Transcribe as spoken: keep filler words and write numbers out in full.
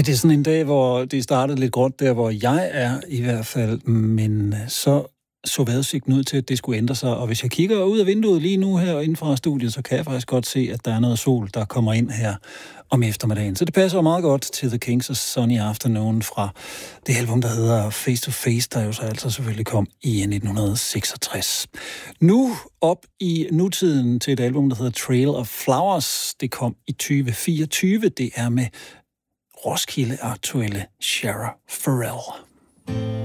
det er sådan en dag, hvor det startede lidt gråt der, hvor jeg er i hvert fald, men så så vejrudsigten ud til, at det skulle ændre sig. Og hvis jeg kigger ud af vinduet lige nu her inden fra studiet, så kan jeg faktisk godt se, at der er noget sol, der kommer ind her om eftermiddagen. Så det passer jo meget godt til The Kinks og Sunny Afternoon fra det album, der hedder Face to Face, der jo så altså selvfølgelig kom i nitten seksogtres. Nu op i nutiden til et album, der hedder Trail of Flowers. Det kom i tyve fireogtyve. Det er med Roskilde-aktuelle Shara Farrell.